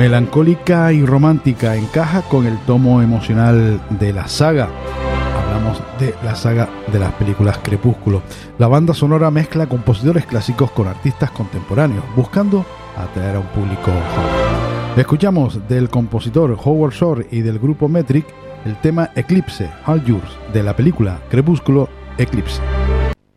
Melancólica y romántica, encaja con el tomo emocional de la saga. Hablamos de la saga de las películas Crepúsculo. La banda sonora mezcla compositores clásicos con artistas contemporáneos, buscando atraer a un público joven. Escuchamos del compositor Howard Shore y del grupo Metric el tema Eclipse, All Yours, de la película Crepúsculo Eclipse.